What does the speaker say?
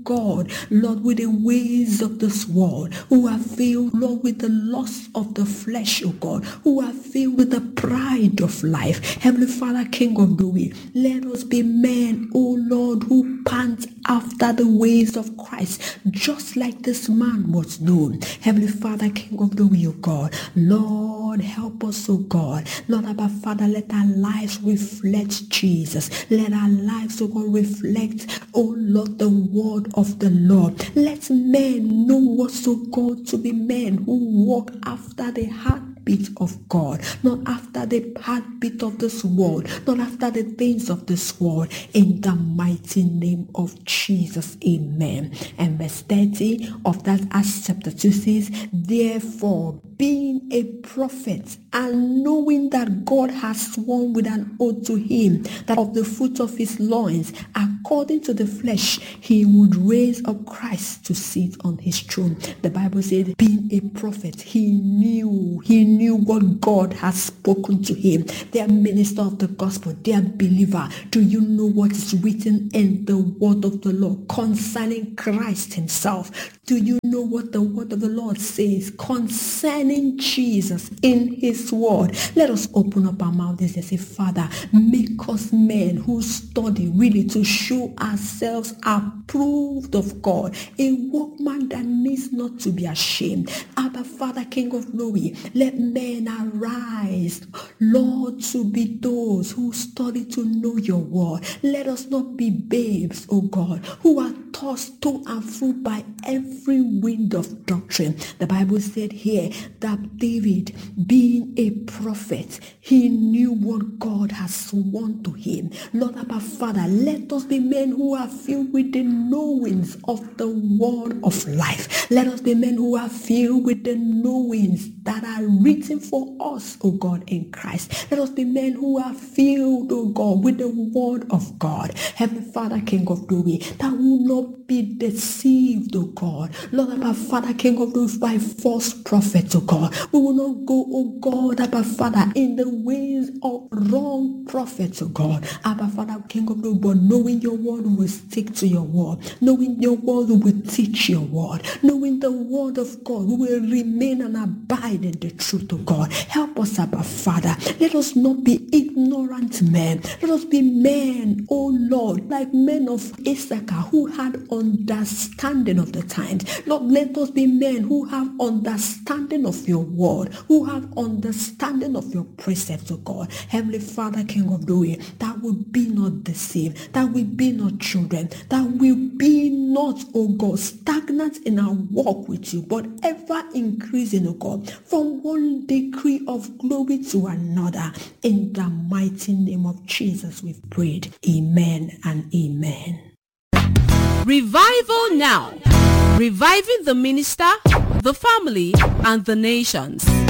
God, Lord, with the ways of this world, who are filled, Lord, with the lust of the flesh, oh God, who are filled with the pride of life. Heavenly Father, King of glory, let us be men, oh Lord, who pant after the ways of Christ, just like this man was known. Heavenly Father, King of glory, oh God, Lord, help us, oh God. Lord, Abba Father, let our lives reflect Jesus. Let our lives, oh God, reflect, oh Lord, the word of the Lord. Let men know us, oh God, to be men who walk after the heartbeat of God, not after the heartbeat of this world, not after the things of this world. In the mighty name of Jesus, amen. And verse 30 of that Acts chapter 2 says, therefore, being a prophet and knowing that God has sworn with an oath to him that of the fruit of his loins, according to the flesh, he would raise up Christ to sit on his throne. The Bible said, being a prophet, he knew what God has spoken to him. They are minister of the gospel, they are believer. Do you know what is written in the word of the Lord concerning Christ himself? Do you know what the word of the Lord says concerning Jesus in his word? Let us open up our mouths and say, Father, make us men who study really to show ourselves approved of God, a workman that needs not to be ashamed. Abba Father, King of glory, let men arise, Lord, to be those who study to know your word. Let us not be babes, oh God, who are tossed to and fro by every wind of doctrine. The Bible said here that David, being a prophet, he knew what God has sworn to him. Lord, Abba Father, let us be men who are filled with the knowings of the word of life. Let us be men who are filled with the knowings that are written for us, oh God, in Christ. Let us be men who are filled, oh God, with the word of God. Heavenly Father, King of glory, that will not be deceived, oh God. Lord, Abba Father, King of glory, by false prophets, oh God. We will not go, oh God, Abba Father, in the ways of wrong prophets, oh God. Abba Father, King of glory, but knowing your word, we will stick to your word. Knowing your word, we will teach your word. Knowing the word of God, we will remain and abide in the truth of God. Help us, Abba Father. Let us not be ignorant men. Let us be men, oh Lord, like men of Issachar who had understanding of the times. Lord, let us be men who have understanding of your word, who have understanding of your precepts, oh God. Heavenly Father, King of glory, that we be not deceived, that we be not children, that we be not, oh God, stagnant in our walk with you, but ever increasing, oh God, from one degree of glory to another. In the mighty name of Jesus, we've prayed. Amen and amen. Revival Now, reviving the minister, the family, and the nations.